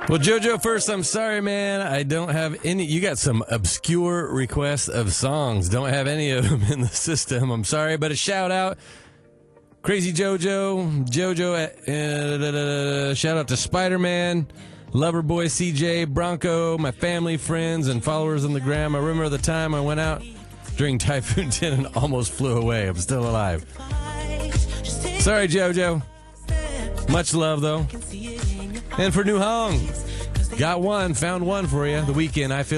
Well, JoJo, first, I'm sorry, man. I don't have any. You got some obscure requests of songs. Don't have any of them in the system. I'm sorry, but a shout out. Crazy JoJo. Shout out to Spider-Man. Loverboy CJ. Bronco. My family, friends, and followers on the gram. I remember the time I went out during Typhoon 10 and almost flew away. I'm still alive. Sorry, JoJo. Much love, though. And for New Hong, found one for you. The Weekend, I Feel